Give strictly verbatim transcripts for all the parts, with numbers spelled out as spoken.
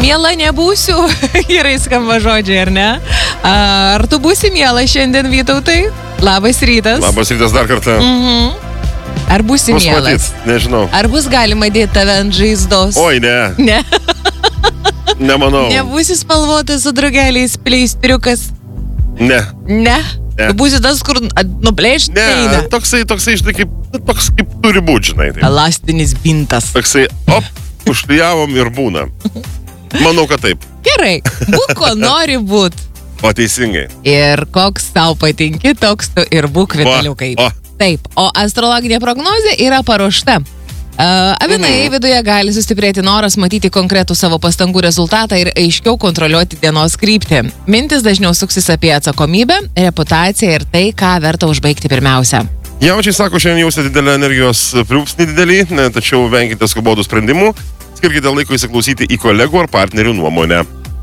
Miela nebūsiu. Gerai skamba žodžiai, ar ne? Ar tu būsi miela šiandien, Vytautai? Labas rytas. Labas rytas dar kartą. Mhm. Ar būsi bus mielas? Matyt, nežinau. Ar bus galima dėti tave ant žaizdos? Oi, ne. Ne. Nemanau. Nebūsi spalvotas su drugeliais pleistriukas? Ne. Ne. Ne. Tu būsi tas, kur nuplėšti? Ne, toksai, toksai, žinai, kaip, toks kaip turi būti, žinai. Taip. Elastinis bintas. Toksai, op, užklijavom ir būna. Manau, kad taip. Gerai, būk ko nori būt. O teisingai. Ir koks tau patinki, toks tu ir būk, Vitaliukai. O, o. Taip, o astrologinė prognozė yra paruošta. Uh, avinai, mm. viduje gali sustiprėti noras matyti konkretų savo pastangų rezultatą ir aiškiau kontroliuoti dienos kryptį. Mintis dažniau suksis apie atsakomybę, reputaciją ir tai, ką verta užbaigti pirmiausia. Jaučiai sako, šiandien jausite didelę energijos pliūpsnį didelį, ne, tačiau venkite skubotų sprendimų, skirkite laiko įsiklausyti į kolegų ar partnerių nuomonę.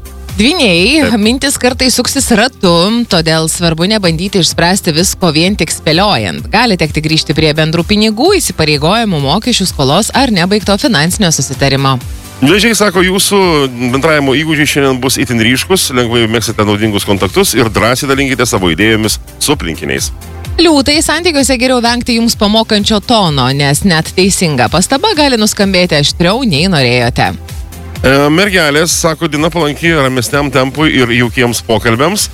Dvyniai, mintis kartais suksis ratu, todėl svarbu nebandyti išspręsti visko vien tik spėliojant. Gali tekti grįžti prie bendrų pinigų, įsipareigojimų, mokesčių, skolos ar nebaigto finansinio susitarimo. Vėžiai sako, jūsų bendravimo įgūdžiai šiandien bus itin ryškus, lengvai mėgsite naudingus kontaktus ir drąsiai dalinkite savo idėjomis su aplinkiniais. Liūtai, santykiuose geriau vengti jums pamokančio tono, nes net teisinga pastaba gali nuskambėti aštriau nei norėjote. Mergelės, sako, diena palanki ramesniam tempui ir jaukiems pokalbiams.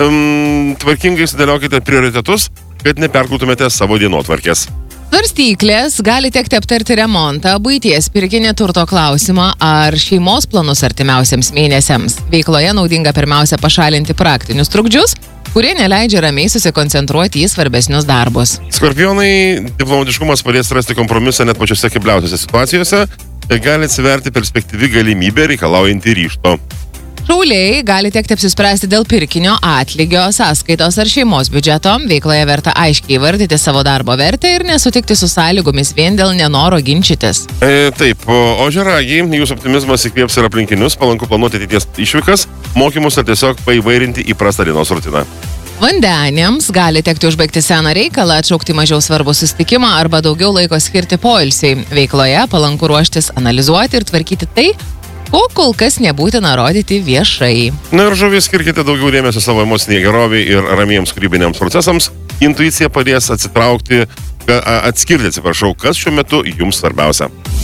Um, tvarkingai sudėliokite prioritetus, kad neperkrūtumėte savo dienotvarkės. Svarstyklės, gali tekti aptarti remontą, buities pirkinį turto klausimą ar šeimos planus artimiausiams mėnesiams. Veikloje naudinga pirmiausia pašalinti praktinius trukdžius, kurie neleidžia ramiai susikoncentruoti į svarbesnius darbus. Skorpionai, diplomatiškumas padės rasti kompromisą net pačiose kebliausiose situacijose. Gali atsiverti perspektyvi galimybė reikalaujanti ryžto. Šauliai, gali tekti apsispręsti dėl pirkinio, atlygio, sąskaitos ar šeimos biudžeto. Veikloje verta aiškiai įvardyti savo darbo vertę ir nesutikti su sąlygomis vien dėl nenoro ginčytis. E, taip, o žeragiai, jūsų optimizmas įkvėps ir aplinkinius, palanku planuoti ateities išvykas, mokymus ar tiesiog paįvairinti įprastą dienos rutiną. Vandenėms gali tekti užbaigti seną reikalą, atšaukti mažiau svarbų susitikimą arba daugiau laiko skirti poilsiai. Veikloje palanku ruoštis analizuoti ir tvarkyti tai, ko kol kas nebūtina rodyti viešai. Na ir žuvis, skirkite daugiau dėmesio savo emociniai geroviai ir ramiems kūrybiniams procesams. Intuicija padės atsitraukti, atskirti, atsiprašau, kas šiuo metu jums svarbiausia.